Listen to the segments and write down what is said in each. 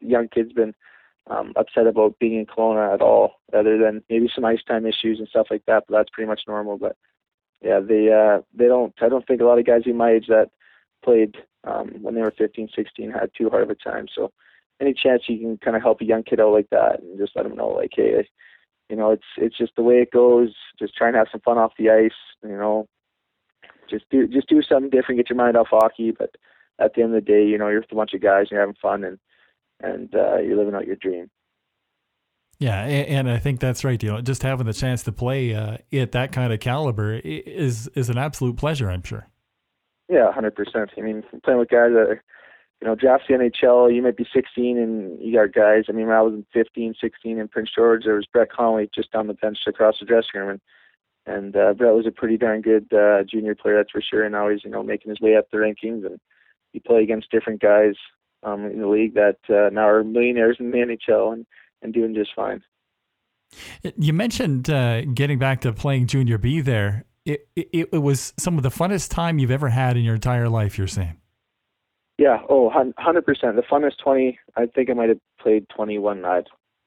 young kids been upset about being in Kelowna at all, other than maybe some ice time issues and stuff like that. But that's pretty much normal. But yeah, they don't. I don't think a lot of guys in my age that played when they were 15, 16 had too hard of a time. So any chance you can kind of help a young kid out like that and just let them know, like, hey, it's just the way it goes. Just try and have some fun off the ice. Just do something different. Get your mind off hockey. But at the end of the day, you're with a bunch of guys and you're having fun and you're living out your dream. Yeah, and I think that's right. Just having the chance to play at that kind of caliber is an absolute pleasure, I'm sure. Yeah, 100%. I mean, playing with guys that draft the NHL, you might be 16 and you got guys. I mean, when I was 15, 16 in Prince George, there was Brett Connolly just down the bench across the dressing room. And Brett was a pretty darn good junior player, that's for sure. And now he's, making his way up the rankings. And you play against different guys in the league that now are millionaires in the NHL and doing just fine. You mentioned getting back to playing Junior B there. It was some of the funnest time you've ever had in your entire life, you're saying? Yeah, 100%. The funnest 20, I think I might have played 21 nights,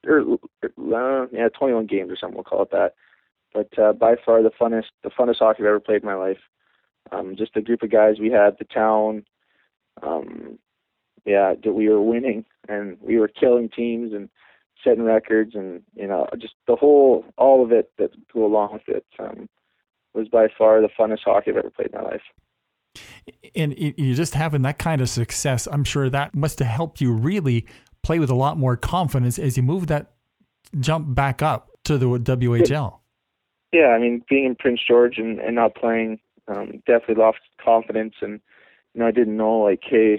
21 games or something, we'll call it that. But by far the funnest hockey I've ever played in my life. Just the group of guys we had, the town, that we were winning and we were killing teams and setting records and, just all of it that go along with it was by far the funnest hockey I've ever played in my life. And you just having that kind of success, I'm sure that must have helped you really play with a lot more confidence as you move that jump back up to the WHL. Yeah, I mean, being in Prince George and not playing definitely lost confidence. And, I didn't know, like, hey,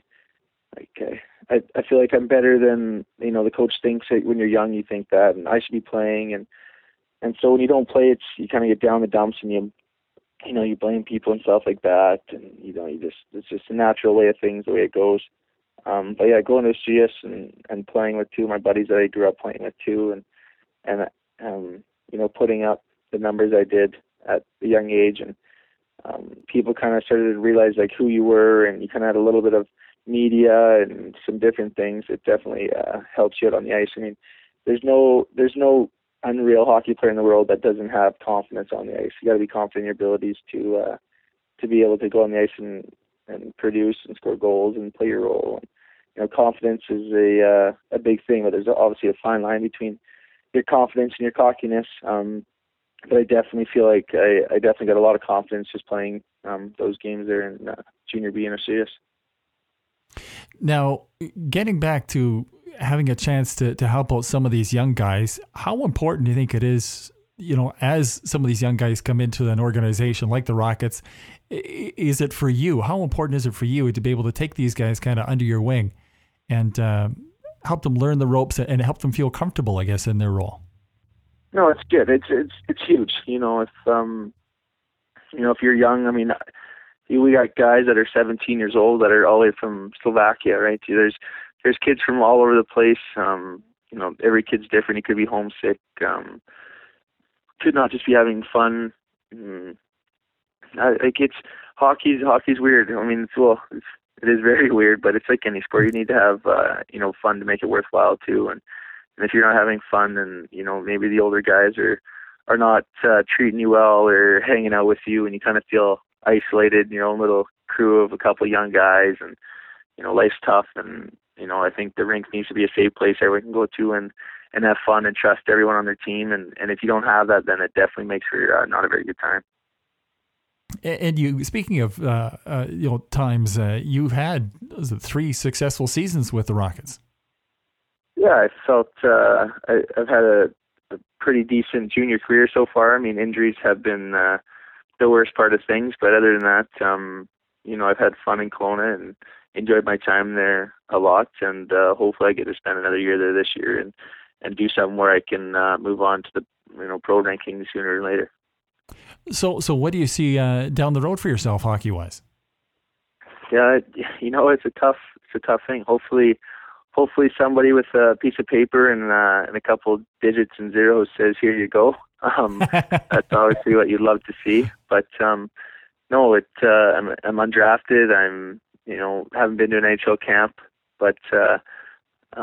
I feel like I'm better than, the coach thinks it. When you're young, you think that, and I should be playing. And so when you don't play, you kind of get down the dumps and you blame people and stuff like that. And, it's just a natural way of things, the way it goes. But yeah, going to CS and playing with two of my buddies that I grew up playing with too. And putting up the numbers I did at a young age, and people kind of started to realize like who you were, and you kind of had a little bit of media and some different things. It definitely helps you out on the ice. I mean, there's no unreal hockey player in the world that doesn't have confidence on the ice. You got to be confident in your abilities to be able to go on the ice and produce and score goals and play your role. And, confidence is a big thing, but there's obviously a fine line between your confidence and your cockiness. But I definitely feel like I definitely got a lot of confidence just playing those games there in Junior B and OCS. Now, getting back to having a chance to help out some of these young guys, how important do you think it is, as some of these young guys come into an organization like the Rockets, is it for you? How important is it for you to be able to take these guys kind of under your wing and help them learn the ropes and help them feel comfortable, I guess, in their role? No, it's good. It's huge. If you're young, I mean, we got guys that are 17 years old that are all the way from Slovakia, right? There's kids from all over the place. Every kid's different. He could be homesick. Could not just be having fun. Hockey's weird. I mean, it is very weird, but it's like any sport. You need to have fun to make it worthwhile too. And if you're not having fun, then maybe the older guys are not treating you well or hanging out with you, and you kind of feel isolated in your own little crew of a couple of young guys, and life's tough. And I think the rink needs to be a safe place everyone can go to and have fun and trust everyone on their team. And if you don't have that, then it definitely makes for not a very good time. And you, speaking of times, you've had 3 successful seasons with the Rockets. Yeah, I felt I've had a pretty decent junior career so far. I mean, injuries have been the worst part of things, but other than that, I've had fun in Kelowna and enjoyed my time there a lot. And hopefully, I get to spend another year there this year and do something where I can move on to the pro rankings sooner or later. So what do you see down the road for yourself, hockey wise? Yeah, it's a tough thing. Hopefully somebody with a piece of paper and a couple digits and zeros says, "Here you go." That's obviously what you'd love to see. But no, I'm undrafted. I'm haven't been to an NHL camp, but